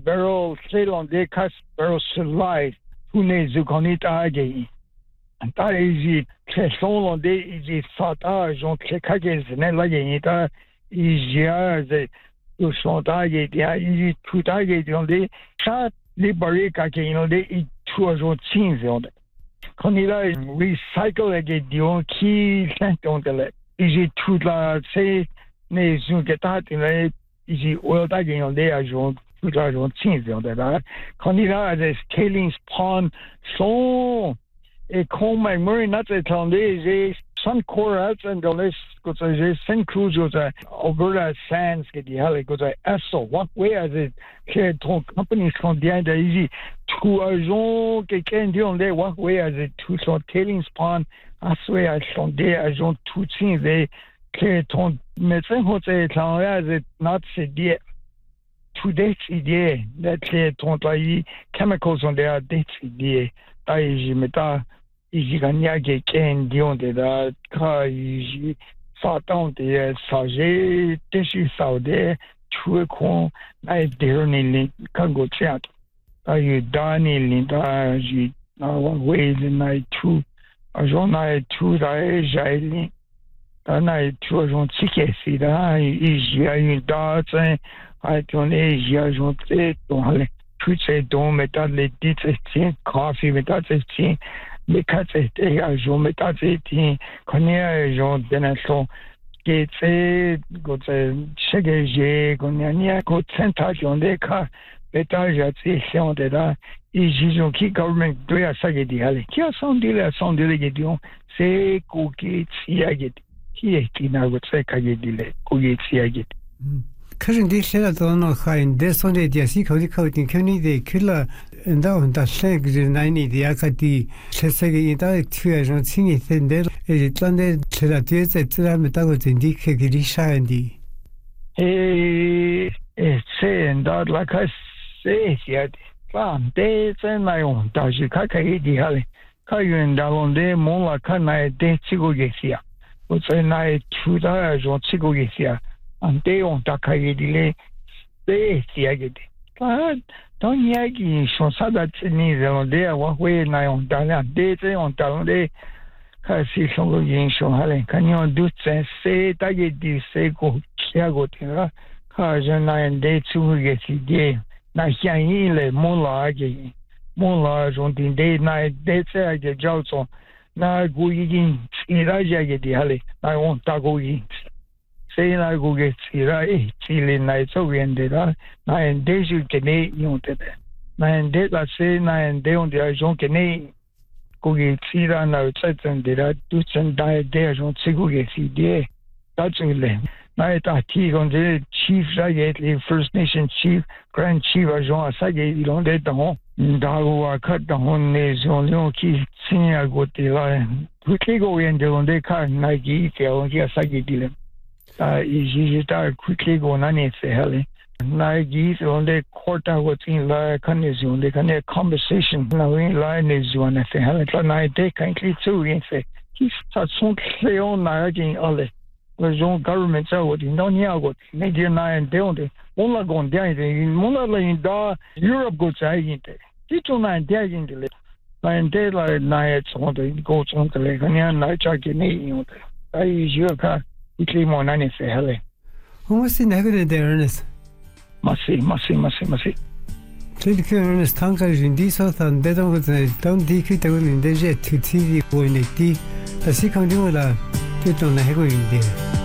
barrel selon des cas barrel slide tous les zuconita gay ta easy très selon des easy sata jon kage ne la yita easier de chantage dia easy tout à gay des chat les barrières kage des tout jon tins quand il a recycle les dion qui sont de easy tout là c'est les zuconita easy oil tagging des agents tout à jon tins quand il a des tailings pond sont et comme moi n'attendais j'ai Suncor and the list goes j'ai St. Cruz goes Alberta Sands que dit elle goes Esso what way as it que ton company sont bien easy tout agent quelqu'un dit on dit what way as it tout son tailings pond as way as sont des agents tout tins que ton médecin c'est as it not c'est dit tout décidé d'être ton chemicals on there décidé je m'étais il gagne quelqu'un dion de la quand il s'attend de sager dessus sauder tout con na dernier quand go chat ai Daniel da ji na way na tout journée tout da jaili na tout jour ticket c'est là il y a une date à tourner il y a jonté dans les tout ces dons métal les dit c'est coffee métal c'est mais quand c'était un jour métal c'est connaît genre d'énergie qui c'est chaque j'ai connaît quoi tentation des cas métal c'est on est là et disons qui government doit ça dire allez qui a son délégué c'est cookie qui est qui n'a pas fait qu'il dit cookie Kashin di shela dono khain de sonde dia si khodi khodi khni de khila nda onda shek de naini de akati chesege ida tue jon singi sende e tlande chela tie se tsra meta go tindi ke giri shandi se nda la ka se sia plan de sen mai on da ji ka ka di hale ka yun da londe mon la ka na de chigo gesia o se na tu da jon chigo gesia ante on takaye dile se siagede ton yagi son sadat ni zelonde wa we na on dala de te on talonde ka si songo yin son halen kanyon dutse se taye di se ko chiago tira ka jana ende tsuge si de na xian le mon la jon din de na de se age jauso na gu yin ira jage di hale na on tago yin c'est la gouge tira et chile na so viende da na ende ju kene yonte na ende la se na ende on dia jon kene gouge tira na tsetsen de la tutsen da de jon gouge si de tatsingle na eta ti on de chief jaget le First Nation chief grand chief agent sa ge ilonde don dago akat don ne jon leon ki sinya gote la quickly go in de onde ka na gi ke on ya sa ge dile j'étais quickly going on et c'est hell na gi on the court what in la condition de can conversation na in la ne zone c'est hell na de kindly too in fait qui ça sont cléon na gi alle le zone government ça what in non ya what ne dia na en de on la gon dia mon la in da Europe go ça inte qui tu na dia in de la en de la na et on de go on de le kan na cha gi ne on ai je ka Itli mo na ni se hele. Almost in heaven there, Ernest. Masi. Tlik Ernest tanka jindi so tan de don don dikita win de jet to TV ko ne ti. Ta si kan di wala ti ton na hego inde.